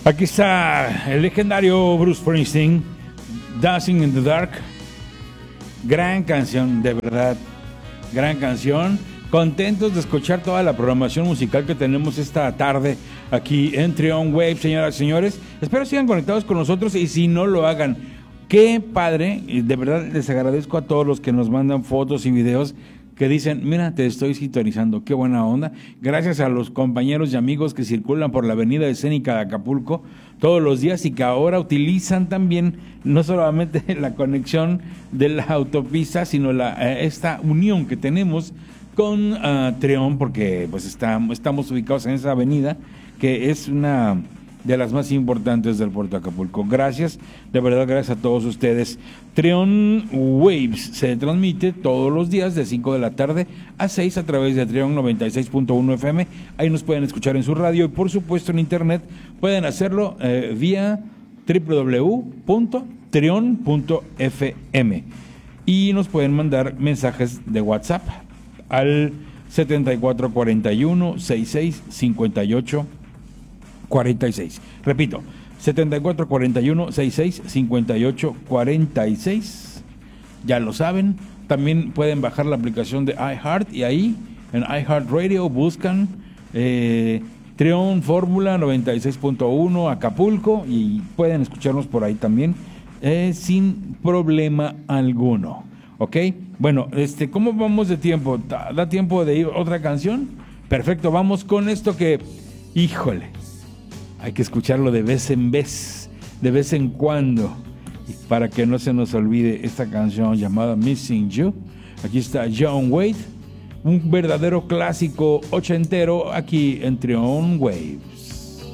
Aquí está el legendario Bruce Springsteen, Dancing in the Dark. Gran canción, de verdad, gran canción. Contentos de escuchar toda la programación musical que tenemos esta tarde aquí en Trion Wave, señoras y señores. Espero sigan conectados con nosotros y si no lo hagan, qué padre. De verdad les agradezco a todos los que nos mandan fotos y videos que dicen, mira, te estoy sintonizando, qué buena onda. Gracias a los compañeros y amigos que circulan por la avenida escénica de Acapulco todos los días y que ahora utilizan también no solamente la conexión de la autopista, sino esta unión que tenemos con Trion, porque pues estamos ubicados en esa avenida que es una de las más importantes del puerto de Acapulco. Gracias, de verdad, gracias a todos ustedes. Trion Waves se transmite todos los días de 5 de la tarde a 6 a través de Trion 96.1 FM. Ahí nos pueden escuchar en su radio y por supuesto en internet pueden hacerlo vía www.trion.fm y nos pueden mandar mensajes de WhatsApp al 7441-6658-46. Repito, 7441-6658-46. Ya lo saben. También pueden bajar la aplicación de iHeart y ahí en iHeartRadio buscan Trion Fórmula 96.1 Acapulco y pueden escucharnos por ahí también sin problema alguno. ¿Ok? Bueno, ¿cómo vamos de tiempo? ¿Da tiempo de ir otra canción? Perfecto, vamos con esto que, híjole, hay que escucharlo de vez en cuando, para que no se nos olvide esta canción llamada Missing You. Aquí está John Wade, un verdadero clásico ochentero aquí en Trion Waves.